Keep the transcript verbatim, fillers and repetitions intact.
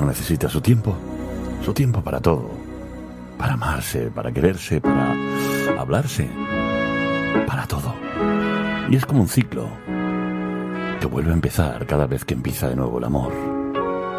necesita su tiempo, su tiempo para todo, para amarse, para quererse, para hablarse, para todo. Y es como un ciclo que vuelve a empezar cada vez que empieza de nuevo el amor.